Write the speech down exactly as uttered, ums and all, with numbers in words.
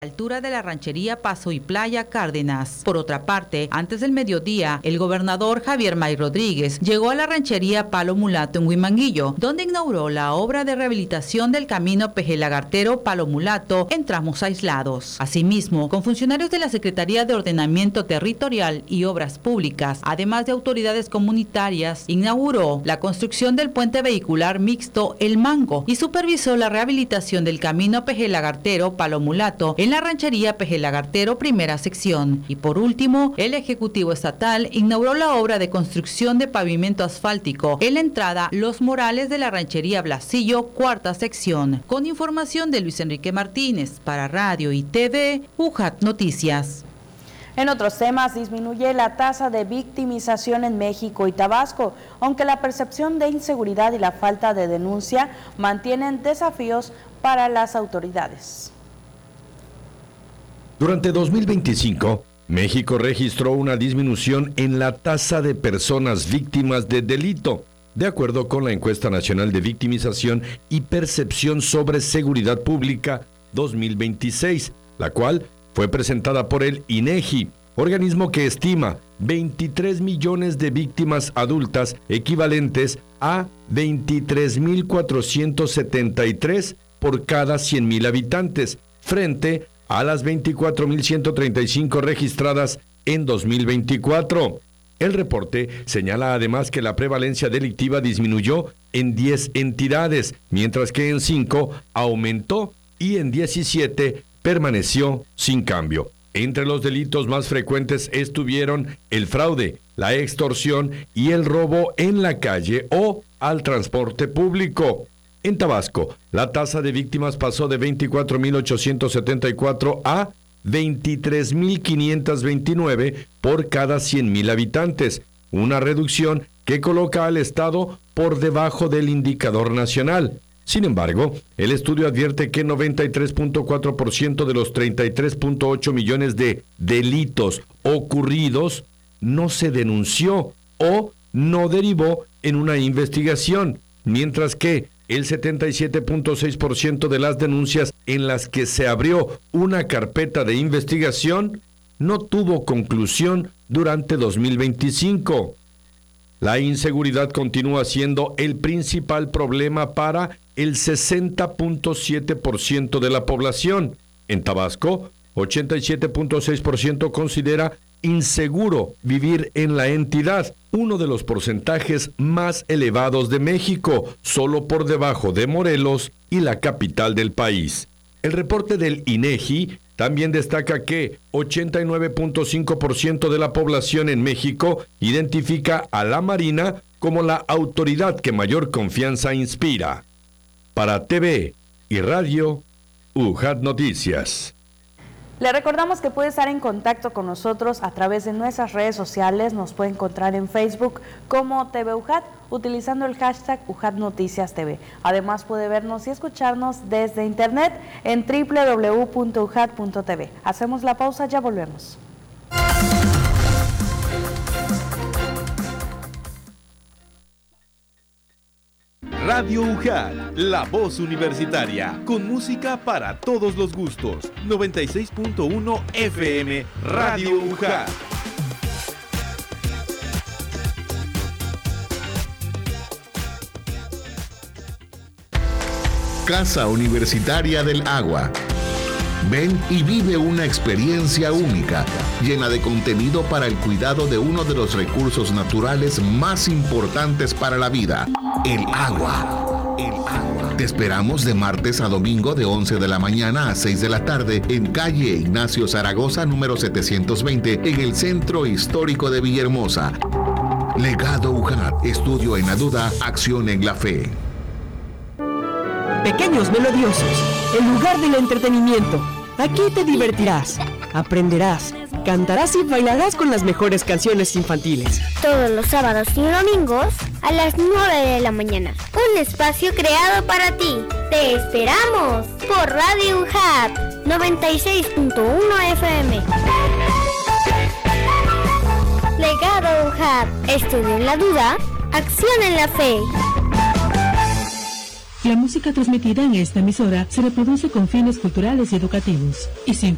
altura de la ranchería Paso y Playa Cárdenas. Por otra parte, antes del mediodía, el gobernador Javier May Rodríguez llegó a la ranchería Palo Mulato en Huimanguillo, donde inauguró la obra de rehabilitación del camino Peje-Lagartero Palo Mulato en tramos aislados. Asimismo, con funcionarios de la Secretaría de Ordenamiento Territorial y Obras Públicas, además de autoridades comunitarias, inauguró la construcción del puente vehicular mixto El Mango y supervisó la rehabilitación del camino Peje-Lagartero Palo Mulato en la ranchería Peje-Lagartero primera sección. Y por último, el Ejecutivo Estatal inauguró la obra de construcción de pavimento asfáltico en la entrada Los Morales de la ranchería Blasillo cuarta sección. Con información de Luis Enrique Martínez para Radio y T V, U J A T Noticias. En otros temas, disminuye la tasa de victimización en México y Tabasco, aunque la percepción de inseguridad y la falta de denuncia mantienen desafíos para las autoridades. Durante dos mil veinticinco, México registró una disminución en la tasa de personas víctimas de delito, de acuerdo con la Encuesta Nacional de Victimización y Percepción sobre Seguridad Pública dos mil veintiséis, la cual fue presentada por el INEGI, organismo que estima veintitrés millones de víctimas adultas equivalentes a veintitrés mil cuatrocientos setenta y tres por cada cien mil habitantes, frente a las veinticuatro mil ciento treinta y cinco registradas en dos mil veinticuatro. El reporte señala además que la prevalencia delictiva disminuyó en diez entidades, mientras que en cinco aumentó y en diecisiete permaneció sin cambio. Entre los delitos más frecuentes estuvieron el fraude, la extorsión y el robo en la calle o al transporte público. En Tabasco, la tasa de víctimas pasó de veinticuatro mil ochocientos setenta y cuatro a veintitrés mil quinientos veintinueve por cada cien mil habitantes, una reducción que coloca al Estado por debajo del indicador nacional. Sin embargo, el estudio advierte que noventa y tres punto cuatro por ciento de los treinta y tres punto ocho millones de delitos ocurridos no se denunció o no derivó en una investigación, mientras que el setenta y siete punto seis por ciento de las denuncias en las que se abrió una carpeta de investigación no tuvo conclusión durante dos mil veinticinco. La inseguridad continúa siendo el principal problema para el sesenta punto siete por ciento de la población. En Tabasco, ochenta y siete punto seis por ciento considera inseguro vivir en la entidad, uno de los porcentajes más elevados de México, solo por debajo de Morelos y la capital del país. El reporte del INEGI también destaca que ochenta y nueve punto cinco por ciento de la población en México identifica a la Marina como la autoridad que mayor confianza inspira. Para T V y Radio, U J A T Noticias. Le recordamos que puede estar en contacto con nosotros a través de nuestras redes sociales. Nos puede encontrar en Facebook como T V U J A T utilizando el hashtag U J A T Noticias T V. Además puede vernos y escucharnos desde internet en doble u doble u doble u punto u j a t punto t v. Hacemos la pausa, ya volvemos. Radio U J A T, la voz universitaria, con música para todos los gustos. noventa y seis punto uno F M, Radio U J A T. Casa Universitaria del Agua. Ven y vive una experiencia única, llena de contenido para el cuidado de uno de los recursos naturales más importantes para la vida, el agua. El agua. Te esperamos de martes a domingo de once de la mañana a seis de la tarde en calle Ignacio Zaragoza, número setecientos veinte, en el Centro Histórico de Villahermosa. Legado U J A T, estudio en la duda, acción en la fe. Pequeños Melodiosos, el lugar del entretenimiento. Aquí te divertirás, aprenderás, cantarás y bailarás con las mejores canciones infantiles. Todos los sábados y domingos a las nueve de la mañana. Un espacio creado para ti. Te esperamos por Radio U J A T noventa y seis punto uno F M. Legado U J A T, estudio en la duda, acción en la fe. La música transmitida en esta emisora se reproduce con fines culturales y educativos y sin